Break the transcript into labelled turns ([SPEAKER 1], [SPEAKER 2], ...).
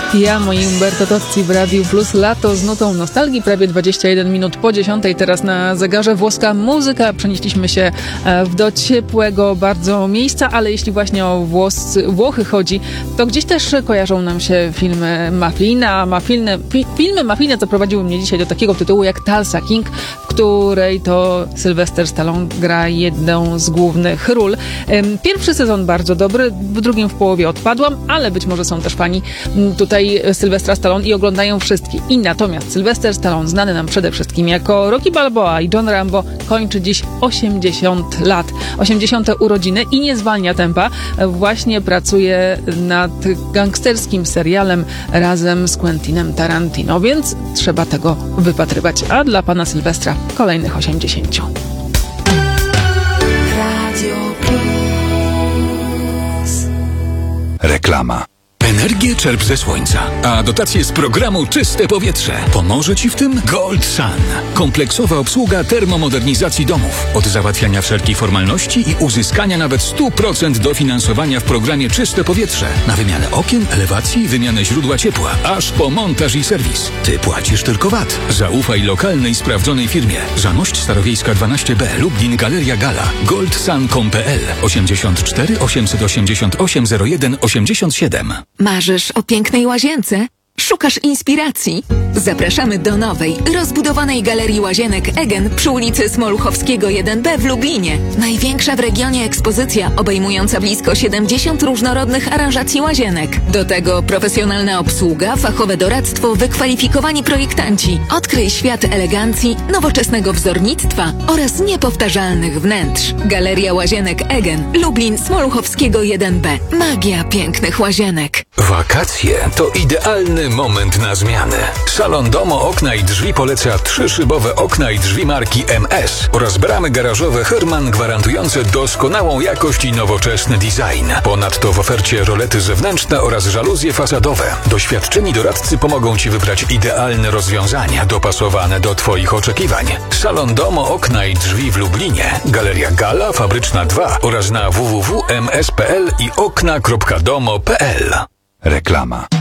[SPEAKER 1] Tiamo i Umberto Tozzi w Radiu Plus. Lato z nutą nostalgii, prawie 21 minut po 10. Teraz na zegarze włoska muzyka. Przenieśliśmy się do ciepłego bardzo miejsca, ale jeśli właśnie o Włochy chodzi, to gdzieś też kojarzą nam się filmy Maflina. Filmy Maflina zaprowadziły mnie dzisiaj do takiego tytułu jak Tulsa King, w której to Sylvester Stallone gra jedną z głównych ról. Pierwszy sezon bardzo dobry, w drugim w połowie odpadłam, ale być może są też fani tutaj Sylwestra Stallone i oglądają wszystkie. I natomiast Sylvester Stallone, znany nam przede wszystkim jako Rocky Balboa i John Rambo, kończy dziś 80 lat. 80. urodziny i nie zwalnia tempa. Właśnie pracuje nad gangsterskim serialem razem z Quentinem Tarantino, więc trzeba tego wypatrywać. A dla pana Sylwestra kolejnych 80.
[SPEAKER 2] Radio Plus.
[SPEAKER 3] Reklama. Energię czerp ze słońca, a dotacje z programu Czyste Powietrze. Pomoże Ci w tym Gold Sun. Kompleksowa obsługa termomodernizacji domów. Od załatwiania wszelkich formalności i uzyskania nawet 100% dofinansowania w programie Czyste Powietrze. Na wymianę okien, elewacji, wymianę źródła ciepła, aż po montaż i serwis. Ty płacisz tylko VAT. Zaufaj lokalnej, sprawdzonej firmie. Zamość Starowiejska 12B, Lublin, Galeria Gala. goldsun.pl 84 888 01 87.
[SPEAKER 2] Marzysz o pięknej łazience? Szukasz inspiracji? Zapraszamy do nowej, rozbudowanej Galerii Łazienek Egen przy ulicy Smoluchowskiego 1B w Lublinie. Największa w regionie ekspozycja obejmująca blisko 70 różnorodnych aranżacji łazienek. Do tego profesjonalna obsługa, fachowe doradztwo, wykwalifikowani projektanci. Odkryj świat elegancji, nowoczesnego wzornictwa oraz niepowtarzalnych wnętrz. Galeria Łazienek Egen, Lublin, Smoluchowskiego 1B. Magia pięknych łazienek.
[SPEAKER 3] Wakacje to idealny moment na zmianę. Salon Domo Okna i Drzwi poleca 3-szybowe okna i drzwi marki MS oraz bramy garażowe Herman gwarantujące doskonałą jakość i nowoczesny design. Ponadto w ofercie rolety zewnętrzne oraz żaluzje fasadowe. Doświadczeni doradcy pomogą Ci wybrać idealne rozwiązania dopasowane do Twoich oczekiwań. Salon Domo Okna i Drzwi w Lublinie, Galeria Gala, Fabryczna 2 oraz na www.ms.pl i okna.domo.pl. Reklama.